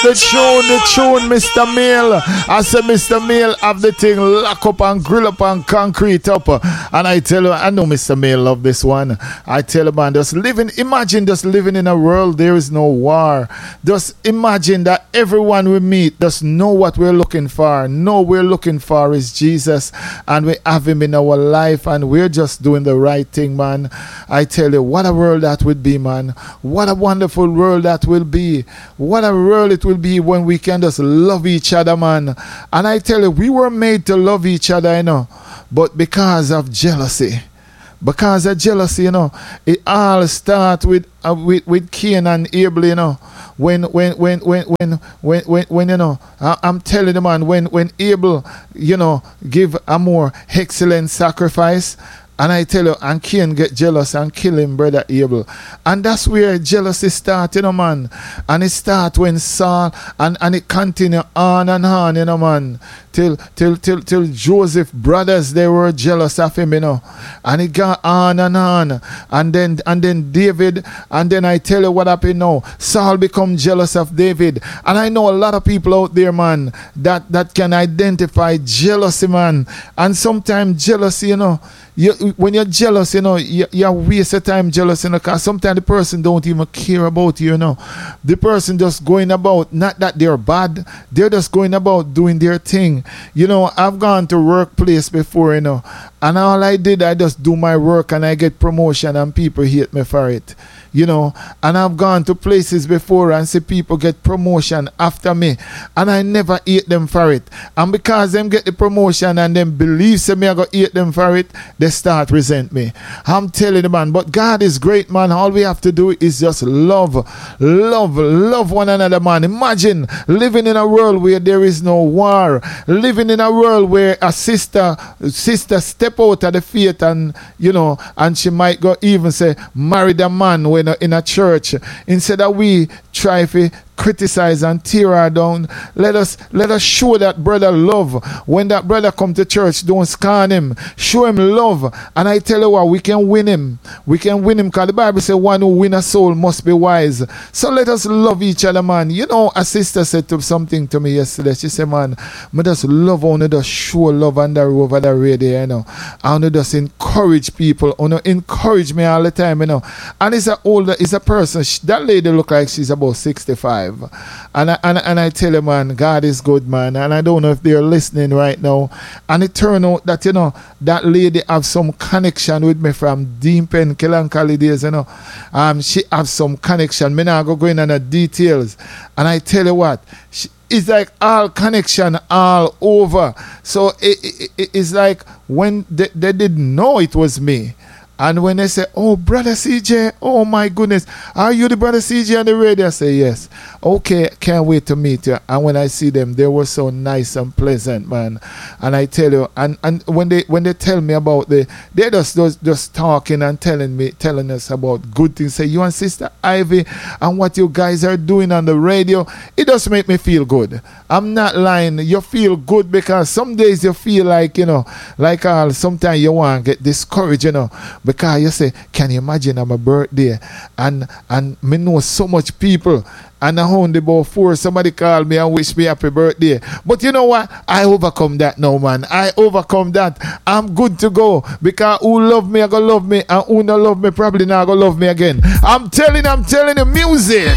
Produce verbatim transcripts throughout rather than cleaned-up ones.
The tune, the tune, Mister Mail. I said, Mister Mail, have the thing lock up and grill up and concrete up. And I tell you, I know Mister Mail love this one. I tell you, man, just living, imagine just living in a world there is no war. Just imagine that everyone we meet just know what we're looking for. Know we're looking for is Jesus, and we have him in our life, and we're just doing the right thing, man. I tell you, what a world that would be, man. What a wonderful world that will be. What a world it will be when we can just love each other, man. And I tell you, we were made to love each other, you know, but because of jealousy, because of jealousy, you know, it all starts with, uh, with with Cain and Abel, you know. When when when when when when when, when you know, I, I'm telling you, man, when when Abel, you know, give a more excellent sacrifice. And I tell you, and Cain get jealous and kill him, brother Abel. And that's where jealousy starts, you know, man. And it starts when Saul, and, and it continue on and on, you know, man. Till, till, till, till Joseph brothers, they were jealous of him, you know. And it got on and on. And then, and then David, and then I tell you what happened now. Saul become jealous of David. And I know a lot of people out there, man, that, that can identify jealousy, man. And sometimes jealousy, you know, You, when you're jealous, you know, you, you waste your time jealous, you know, because sometimes the person don't even care about you, you know. The person just going about, not that they're bad, they're just going about doing their thing. You know, I've gone to workplace before, you know, and all I did, I just do my work and I get promotion and people hate me for it. You know, and I've gone to places before and see people get promotion after me, and I never hate them for it. And because them get the promotion and them believe say me I go hate them for it, they start resent me. I'm telling you, man, but God is great, man. All we have to do is just love, love, love one another, man. Imagine living in a world where there is no war, living in a world where a sister, sister step out of the faith and, you know, and she might go even say, marry the man when in a church. Instead of we try to criticize and tear her down, let us let us show that brother love. When that brother come to church, don't scorn him, show him love. And I tell you what, we can win him. We can win him because the Bible says one who win a soul must be wise. So let us love each other, man. You know, a sister said to something to me yesterday. She said, man, I just love how I just show love on the over the radio, you know. And I just encourage people, you know, encourage me all the time, you know. And it's a older, it's a person, that lady look like she's about sixty-five. And I, and, and I tell you, man, God is good, man. And I don't know if they're listening right now. And it turned out that, you know, that lady have some connection with me from deep in Killancally days, you know. Um, she have some connection. Me now go go in on the details. And I tell you what, she, it's like all connection all over. So it, it, it's like when they, they didn't know it was me. And when they say, oh, Brother C J, oh, my goodness, are you the Brother C J on the radio? I say, yes. Okay, can't wait to meet you. And when I see them, they were so nice and pleasant, man. And I tell you, and, and when they when they tell me about the, they're just, just, just talking and telling me, telling us about good things. Say, you and Sister Ivy and what you guys are doing on the radio, it does make me feel good. I'm not lying. You feel good because some days you feel like, you know, like uh, sometimes you want to get discouraged, you know. Because you say, can you imagine on my birthday and and me know so much people and I only about four somebody call me and wish me happy birthday. But you know what? I overcome that now, man. I overcome that. I'm good to go because who love me I gonna love me and who not love me probably not gonna love me again. I'm telling I'm telling you, music.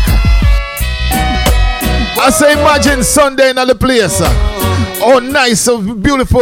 I say imagine Sunday in the place. Oh, nice, so beautiful.